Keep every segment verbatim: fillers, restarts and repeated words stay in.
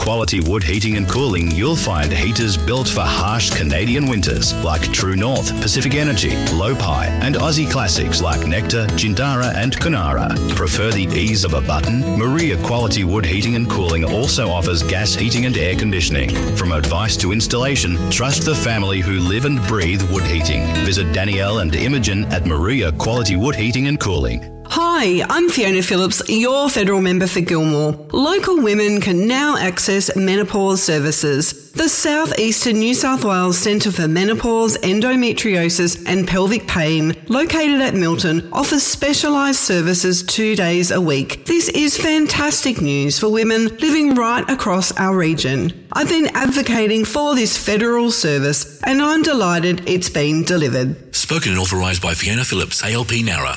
Quality Wood Heating and Cooling, you'll find heaters built for harsh Canadian winters like True North, Pacific Energy, Lopi, and Aussie classics like Nectar, Jindara, and Kunara. Prefer the ease of a button? Maria Quality Wood Heating and Cooling also offers gas heating and air conditioning. From advice to installation, trust the family who live and breathe wood heating. Visit Danielle and Imogen at Maria Quality Wood Heating and Cooling. Hi, I'm Fiona Phillips, your federal member for Gilmore. Local women can now access menopause services. The South Eastern New South Wales Centre for Menopause, Endometriosis and Pelvic Pain, located at Milton, offers specialised services two days a week. This is fantastic news for women living right across our region. I've been advocating for this federal service and I'm delighted it's been delivered. Spoken and authorised by Fiona Phillips, A L P Nara.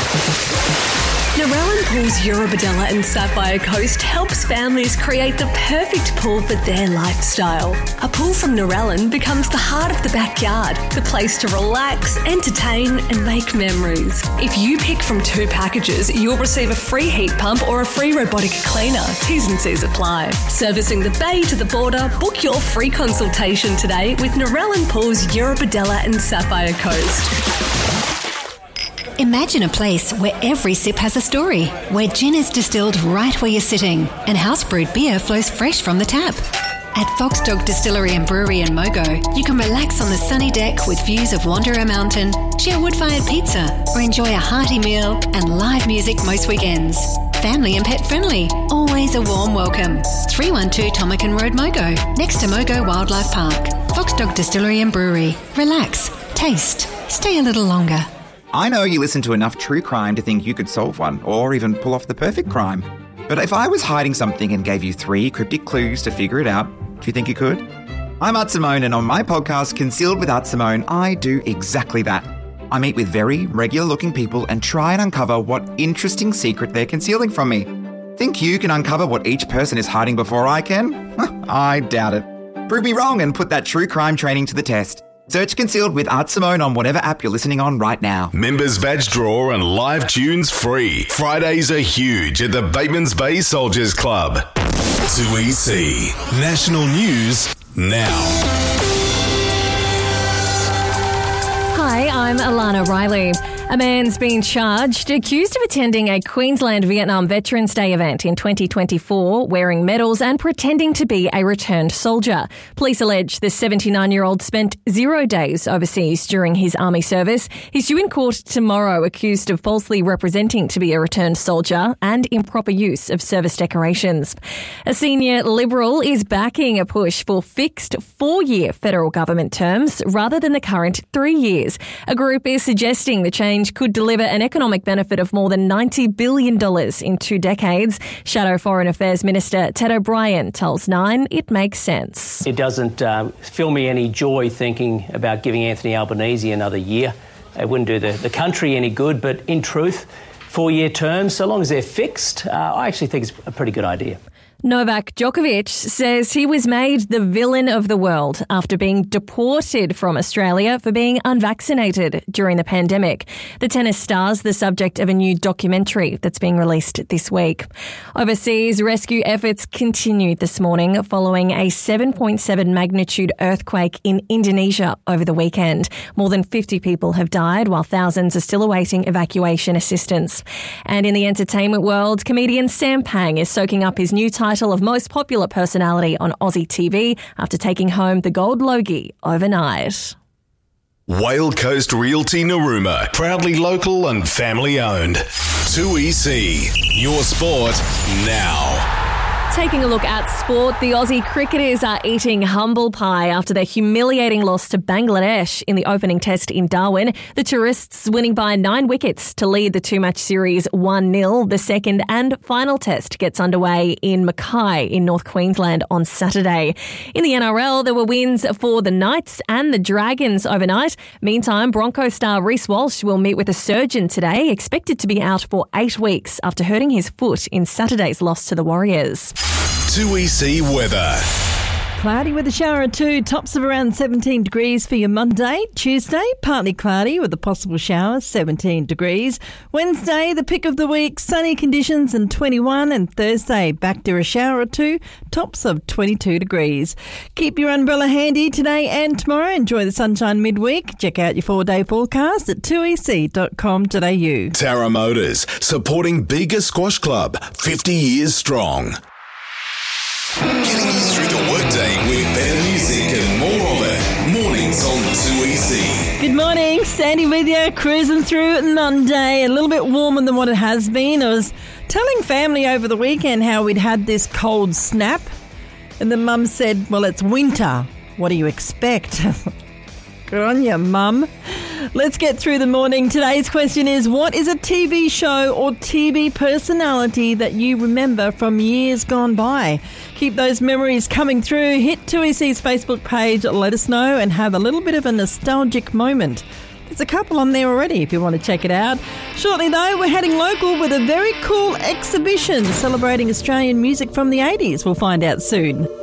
Narellan Pools Eurobodalla and Sapphire Coast helps families create the perfect pool for their lifestyle. A pool from Narellan becomes the heart of the backyard, the place to relax, entertain and make memories. If you pick from two packages, you'll receive a free heat pump or a free robotic cleaner. T's and C's apply. Servicing the bay to the border, book your free consultation today with Narellan Pools Eurobodalla and Sapphire Coast. Imagine a place where every sip has a story, where gin is distilled right where you're sitting and house-brewed beer flows fresh from the tap. At Fox Dog Distillery and Brewery in Mogo, you can relax on the sunny deck with views of Wanderer Mountain, share wood-fired pizza, or enjoy a hearty meal and live music most weekends. Family and pet friendly, always a warm welcome. three one two Tomacan Road, Mogo, next to Mogo Wildlife Park. Fox Dog Distillery and Brewery. Relax, taste, stay a little longer. I know you listen to enough true crime to think you could solve one, or even pull off the perfect crime. But if I was hiding something and gave you three cryptic clues to figure it out, do you think you could? I'm Art Simone, and on my podcast, Concealed with Art Simone, I do exactly that. I meet with very regular-looking people and try and uncover what interesting secret they're concealing from me. Think you can uncover what each person is hiding before I can? I doubt it. Prove me wrong and put that true crime training to the test. Search Concealed with Art Simone on whatever app you're listening on right now. Members badge draw and live tunes free. Fridays are huge at the Batemans Bay Soldiers Club. two E C National News now. Hi, I'm Alana Riley. A man's been charged, accused of attending a Queensland Vietnam Veterans Day event in twenty twenty-four, wearing medals and pretending to be a returned soldier. Police allege the seventy-nine-year-old spent zero days overseas during his army service. He's due in court tomorrow, accused of falsely representing to be a returned soldier and improper use of service decorations. A senior Liberal is backing a push for fixed four-year federal government terms rather than the current three years. A group is suggesting the change could deliver an economic benefit of more than ninety billion dollars in two decades. Shadow Foreign Affairs Minister Ted O'Brien tells Nine it makes sense. It doesn't uh, fill me any joy thinking about giving Anthony Albanese another year. It wouldn't do the, the country any good, but in truth, four-year terms, so long as they're fixed, uh, I actually think it's a pretty good idea. Novak Djokovic says he was made the villain of the world after being deported from Australia for being unvaccinated during the pandemic. The tennis star's the subject of a new documentary that's being released this week. Overseas, rescue efforts continued this morning following a seven point seven magnitude earthquake in Indonesia over the weekend. More than fifty people have died while thousands are still awaiting evacuation assistance. And in the entertainment world, comedian Sam Pang is soaking up his new title title of most popular personality on Aussie T V after taking home the Gold Logie overnight. Whale Coast Realty Narooma, proudly local and family owned. two E C, your sport now. Taking a look at sport, the Aussie cricketers are eating humble pie after their humiliating loss to Bangladesh in the opening test in Darwin. The tourists winning by nine wickets to lead the two-match series one nil. The second and final test gets underway in Mackay in North Queensland on Saturday. In the N R L, there were wins for the Knights and the Dragons overnight. Meantime, Broncos star Reece Walsh will meet with a surgeon today, expected to be out for eight weeks after hurting his foot in Saturday's loss to the Warriors. two E C weather. cloudy with a shower or two. Tops of around seventeen degrees for your Monday. Tuesday, partly cloudy with a possible shower, seventeen degrees. Wednesday, the pick of the week, sunny conditions and twenty-one. And Thursday, back to a shower or two. Tops of twenty-two degrees. Keep your umbrella handy today and tomorrow. Enjoy the sunshine midweek. Check out your four-day forecast at two e c dot com dot a u. Tara Motors, supporting Bega Squash Club, fifty years strong. Getting you through the workday with better music and more of it. Mornings on two E C. Good morning, Sandy with you, cruising through Monday. A little bit warmer than what it has been. I was telling family over the weekend how we'd had this cold snap, and the mum said, well, it's winter. What do you expect? Good on you, Mum. Let's get through the morning. Today's question is, what is a T V show or T V personality that you remember from years gone by? Keep those memories coming through. Hit two E C's Facebook page, let us know, and have a little bit of a nostalgic moment. There's a couple on there already if you want to check it out. Shortly, though, we're heading local with a very cool exhibition celebrating Australian music from the eighties. We'll find out soon.